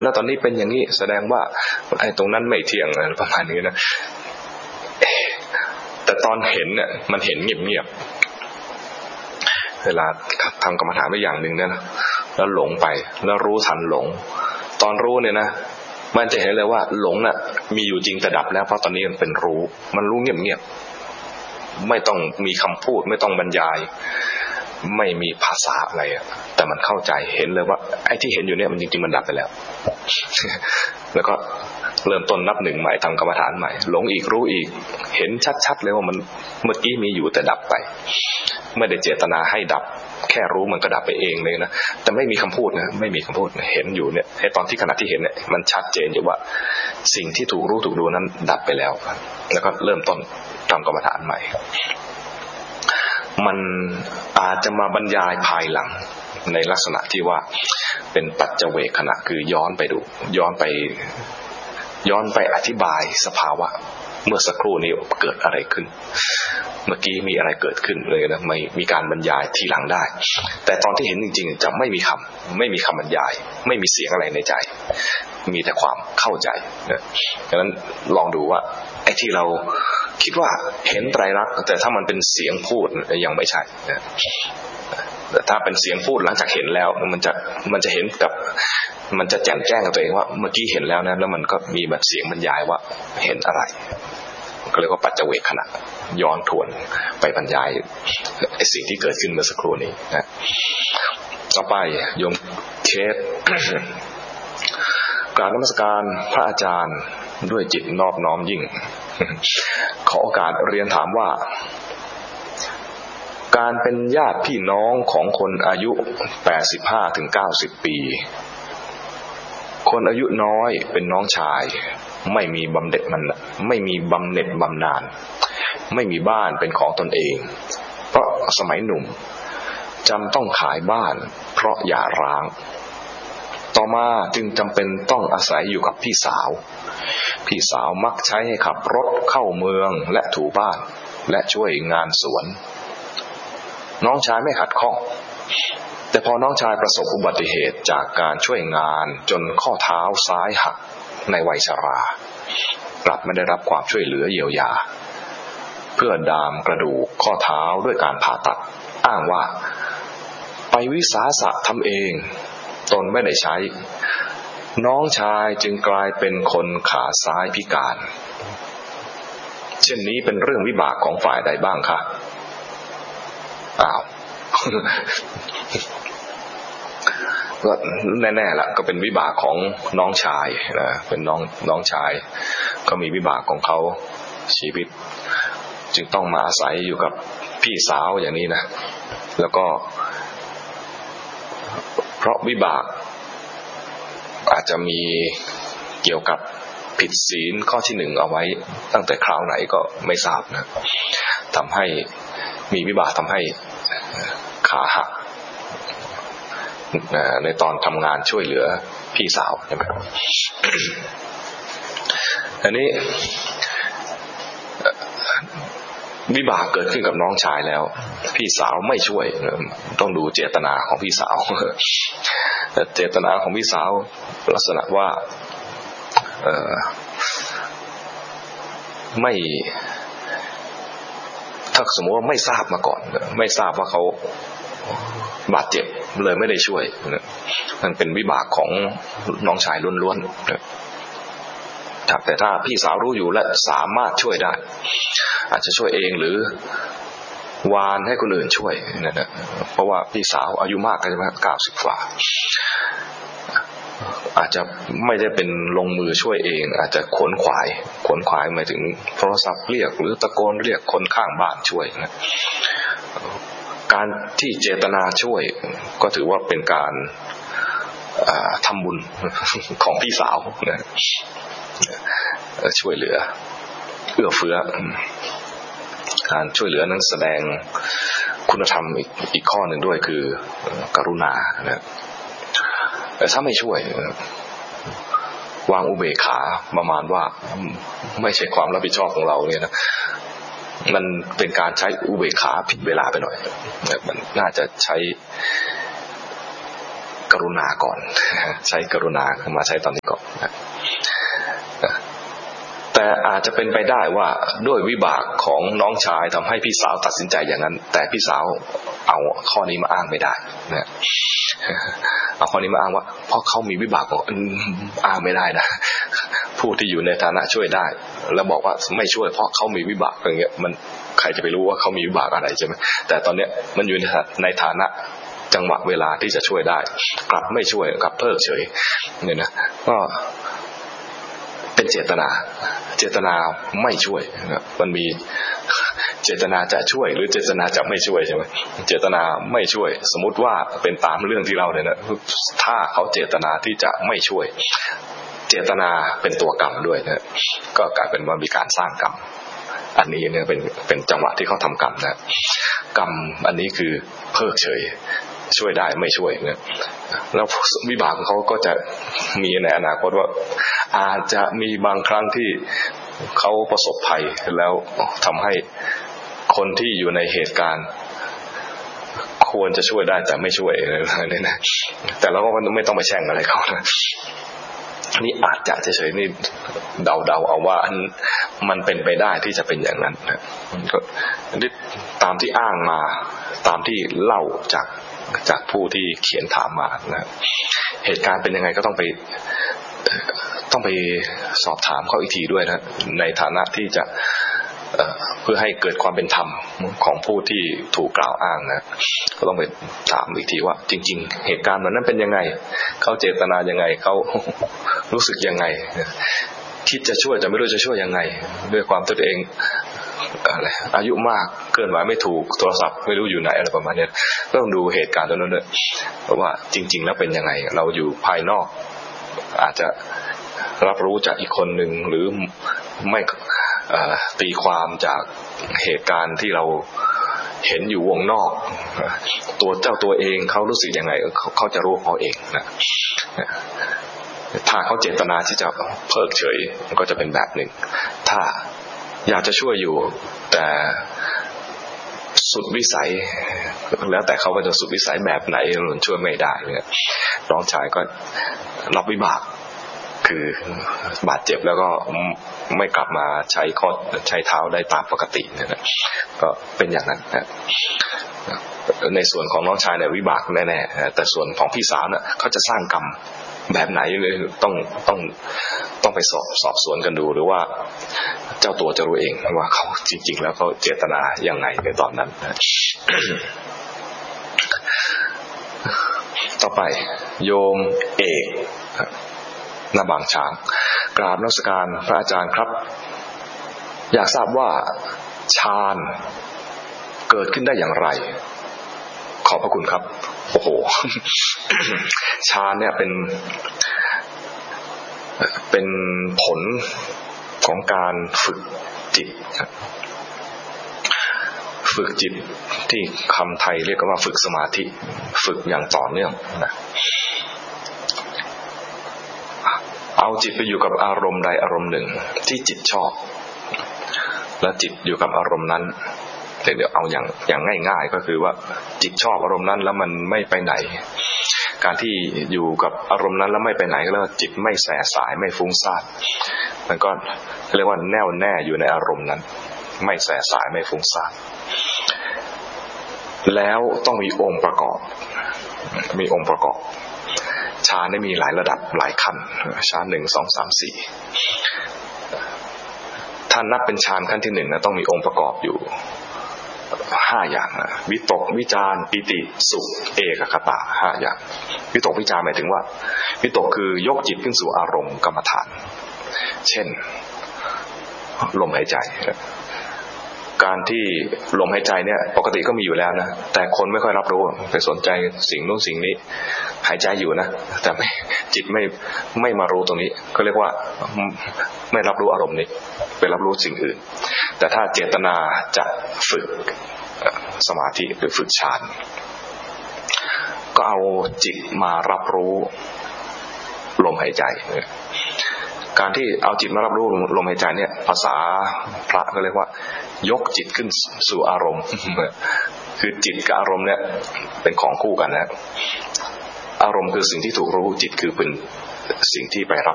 แล้วตอนนี้เป็นอย่างนี้แสดงว่าไอ้ตรงนั้นไม่เที่ยงประมาณนี้นะแต่ตอนเห็นเนี่ยมันเห็นเงียบๆเวลาทำกรรมฐานไปอย่างหนึ่งเนี่ยนะแล้วหลงไปแล้วรู้ทันหลงตอนรู้เนี่ยนะมันจะเห็นเลยว่าหลงน่ะมีอยู่จริงแต่ดับแล้วเพราะตอนนี้มันเป็นรู้มันรู้เงียบๆไม่ต้องมีคำพูดไม่ต้องบรรยายไม่มีภาษาอะไรแต่มันเข้าใจเห็นเลยว่าไอ้ที่เห็นอยู่เนี่ยมันจริงๆมันดับไปแล้วแล้วก็เริ่มต้นนับหนึ่งใหม่ทำกรรมฐานใหม่หลงอีกรู้อีกเห็นชัดๆเลยว่ามันเมื่อกี้มีอยู่แต่ดับไปไม่ได้เจตนาให้ดับแค่รู้มันก็ดับไปเองเลยนะแต่ไม่มีคำพูดนะไม่มีคำพูดเห็นอยู่เนี่ยไอ้ตอนที่ขณะที่เห็นเนี่ยมันชัดเจนอยู่ว่าสิ่งที่ถูกรู้ถูกดูนั้นดับไปแล้วแล้วก็เริ่มต้นทำกรรมฐานใหม่มันอาจจะมาบรรยายภายหลังในลักษณะที่ว่าเป็นปัจเจเวคขณะคือย้อนไปดูย้อนไปอธิบายสภาวะเมื่อสักครู่นี้เกิดอะไรขึ้นเมื่อกี้มีอะไรเกิดขึ้นเลยนะไม่มีการบรรยายทีหลังได้แต่ตอนที่เห็นจริงๆจะไม่มีคำบรรยายไม่มีเสียงอะไรในใจมีแต่ความเข้าใจนะดังนั้นลองดูว่าไอ้ที่เราคิดว่าเห็นไตรลักษณ์แต่ถ้ามันเป็นเสียงพูดยังไม่ใช่นะแต่ถ้าเป็นเสียงพูดหลังจากเห็นแล้วมันจะเห็นกับมันจะแจ่มแจ้งกับตัวเองว่าเมื่อกี้เห็นแล้วนะแล้วมันก็มีแบบเสียงบรรยายว่าเห็นอะไรก็เรียกว่าปัจเจเวคขณะย้อนทวนไปบรรยายไอ้สิ่งที่เกิดขึ้นเมื่อสักครู่นี้นะต่อไปโยมเคส กราบนมัสการพระอาจารย์ด้วยจิตนอบน้อมยิ่ง ขอโอกาสเรียนถามว่าการเป็นญาติพี่น้องของคนอายุ 85-90 ปีคนอายุน้อยเป็นน้องชายไม่มีบำเหน็จบำนาญไม่มีบ้านเป็นของตนเองเพราะสมัยหนุ่มจำต้องขายบ้านเพราะหย่าร้างต่อมาจึงจำเป็นต้องอาศัยอยู่กับพี่สาวมักใช้ให้ขับรถเข้าเมืองและถูบ้านและช่วยงานสวนน้องชายไม่ขัดข้องแต่พอน้องชายประสบอุบัติเหตุจากการช่วยงานจนข้อเท้าซ้ายหักในวัยชรากลับไม่ได้รับความช่วยเหลือเยียวยาเพื่อดามกระดูกข้อเท้าด้วยการผ่าตัดอ้างว่าไปวิสาสะทำเองตนไม่ได้ใช้น้องชายจึงกลายเป็นคนขาซ้ายพิการเช่นนี้เป็นเรื่องวิบากของฝ่ายใดบ้างคะอ้าว ก็แน่ๆละก็เป็นวิบากของน้องชายนะเป็นน้องชายก็มีวิบากของเขาชีวิตจึงต้องมาอาศัยอยู่กับพี่สาวอย่างนี้นะแล้วก็เพราะวิบากอาจจะมีเกี่ยวกับผิดศีลข้อที่1เอาไว้ตั้งแต่คราวไหนก็ไม่ทราบนะทำให้มีวิบากทำให้ขาหักในตอนทำงานช่วยเหลือพี่สาวใช่ไหม อันนี้วิบากเกิดขึ้นกับน้องชายแล้วพี่สาวไม่ช่วยต้องดูเจตนาของพี่สาวเจตนาของพี่สาวลักษณะว่าไม่ถ้าสมมติว่าไม่ทราบมาก่อนไม่ทราบว่าเขาบาดเจ็บเลยไม่ได้ช่วยมันเป็นวิบากของน้องชายล้วนๆแต่ถ้าพี่สาวรู้อยู่และสามารถช่วยได้อาจจะช่วยเองหรือวานให้คนอื่นช่วยนะเพราะว่าพี่สาวอายุมากใช่ไหม90 กว่าอาจจะไม่ได้เป็นลงมือช่วยเองอาจจะขวนขวายหมายถึงโทรศัพท์เรียกหรือตะโกนเรียกคนข้างบ้านช่วยนะการที่เจตนาช่วยก็ถือว่าเป็นการทำบุญของพี่สาวนะช่วยเหลือเอื้อเฟื้อการช่วยเหลือนั้นแสดงคุณธรรมอีกข้อหนึ่งด้วยคือกรุณานะแต่ถ้าไม่ช่วยวางอุเบกขาประมาณว่าไม่ใช่ความรับผิดชอบของเราเนี่ยนะมันเป็นการใช้อุเบกขาผิดเวลาไปหน่อยมันน่าจะใช้กรุณาก่อนใช้กรุณามาใช้ตอนนี้ก่อนแต่อาจจะเป็นไปได้ว่าด้วยวิบากของน้องชายทำให้พี่สาวตัดสินใจอย่างนั้นแต่พี่สาวเอาข้อนี้มาอ้างไม่ได้นะเอาข้อนี้มาอ้างว่าเพราะเขามีวิบากอ้างไม่ได้นะผู้ที่อยู่ในฐานะช่วยได้แล้วบอกว่าไม่ช่วยเพราะเขามีวิบากอย่างเงี้ยมันใครจะไปรู้ว่าเขามีวิบากอะไรใช่ไหมแต่ตอนเนี้ยมันอยู่ในฐานะจังหวะเวลาที่จะช่วยได้กลับไม่ช่วยกลับเพิกเฉยเนี่ยนะก็เป็นเจตนาไม่ช่วยมันมีเจตนาจะช่วยหรือเจตนาจะไม่ช่วยใช่ไหมเจตนาไม่ช่วยสมมุติว่าเป็นตามเรื่องที่เราเนี่ยนะถ้าเขาเจตนาที่จะไม่ช่วยเจตนาเป็นตัวกรรมด้วยนะก็กลายเป็นว่ามีการสร้างกรรมอันนี้เนี่ยเป็นจังหวะที่เขาทำกรรมนะกรรมอันนี้คือเพิกเฉยช่วยได้ไม่ช่วยเนี่ยแล้ววิบากของเขาก็จะมีในอนาคตว่าอาจจะมีบางครั้งที่เขาประสบภัยแล้วทำให้คนที่อยู่ในเหตุการณ์ควรจะช่วยได้แต่ไม่ช่วยอะไรเนี่ยนะแต่เราก็ไม่ต้องไปแช่งอะไรเขานะนี่อาจจะเฉยๆนี่เดาเอาว่ามันเป็นไปได้ที่จะเป็นอย่างนั้นนะก็ตามที่อ้างมาตามที่เล่าจากผู้ที่เขียนถามมานะเหตุการณ์เป็นยังไงก็ต้องไปสอบถามเขาอีกทีด้วยนะในฐานะที่จะเพื่อให้เกิดความเป็นธรรมของผู้ที่ถูกกล่าวอ้างนะก็ต้องไปถามอีกทีว่าจริงๆเหตุการณ์นั้นเป็นยังไงเขาเจตนายังไงเขารู้สึกยังไงคิดจะช่วยแต่ไม่รู้จะช่วยยังไงด้วยความตัวเองอะไรอายุมากเคลื่อนไหวไม่ถูกโทรศัพท์ไม่รู้อยู่ไหนอะไรประมาณนี้ต้องดูเหตุการณ์ตรงนั้นด้วยเพราะว่าจริงๆแล้วเป็นยังไงเราอยู่ภายนอกอาจจะรับรู้จากอีกคนหนึ่งหรือไม่ตีความจากเหตุการณ์ที่เราเห็นอยู่วงนอกตัวเองเขารู้สึกยังไงเขาจะรู้เขาเองนะถ้าเขาเจตนาที่จะเพิกเฉยมันก็จะเป็นแบบหนึ่งถ้าอยากจะช่วยอยู่แต่สุดวิสัยแล้วแต่เขาว่าจะสุดวิสัยแบบไหนมันช่วยไม่ได้เนี่ยน้องชายก็รับวิบากคือบาดเจ็บแล้วก็ไม่กลับมาใช้เท้าได้ตามปกตินะก็เป็นอย่างนั้นนะในส่วนของน้องชายเนี่ยวิบากแน่ๆแต่ส่วนของพี่สาวเนี่ยเขาจะสร้างกรรมแบบไหนเลยต้องไปสอบสวนกันดูหรือว่าเจ้าตัวจะรู้เองว่าเขาจริงๆแล้วเขาเจตนายังไงในตอนนั้นนะต่อไปโยมเอกนาบางช้างกราบนมัสการพระอาจารย์ครับอยากทราบว่าฌานเกิดขึ้นได้อย่างไรขอบพระคุณครับโอ้โหฌานเนี่ยเป็นผลของการฝึกจิตที่คำไทยเรียกว่าฝึกสมาธิฝึกอย่างต่อเนื่องนะเอาจิตไปอยู่กับอารมณ์ใดอารมณ์หนึ่งที่จิตชอบและจิตอยู่กับอารมณ์นั้นเดี๋ยวเอาอย่างง่ายๆก็คือว่าจิตชอบอารมณ์นั้นแล้วมันไม่ไปไหนการที่อยู่กับอารมณ์นั้นแล้วไม่ไปไหนก็เรียกว่าจิตไม่แสสายไม่ฟุ้งซ่านมันก็เรียกว่าแน่วแน่อยู่ในอารมณ์นั้นไม่แสสายไม่ฟุ้งซ่านแล้วต้องมีองค์ประกอบฌานได้มีหลายระดับหลายขั้นฌาน1 2 3 4ถ้านับเป็นฌานขั้นที่1นะต้องมีองค์ประกอบอยู่5อย่างนะวิตกวิจารปิติสุขเอกคตา5อย่างวิตกวิจารหมายถึงว่าวิตกคือยกจิตขึ้นสู่อารมณ์กรรมฐานเช่นลมหายใจการที่ลมหายใจเนี่ยปกติก็มีอยู่แล้วนะแต่คนไม่ค่อยรับรู้ไปสนใจสิ่งนู้นสิ่งนี้หายใจอยู่นะแต่จิตไม่มารู้ตรงนี้ก็เรียกว่าไม่รับรู้อารมณ์นี้ไปรับรู้สิ่งอื่นแต่ถ้าเจตนาจะฝึกสมาธิหรือฝึกฌานก็เอาจิตมารับรู้ลมหายใจการที่เอาจิตมารับรู้ลมหายใจเนี่ยภาษาพระก็เรียกว่ายกจิตขึ้นสู่อารมณ์คือจิตกับอารมณ์เนี่ยเป็นของคู่กันนะอารมณ์คือสิ่งที่ถูกรู้จิตคือเป็นสิ่งที่ไปรับ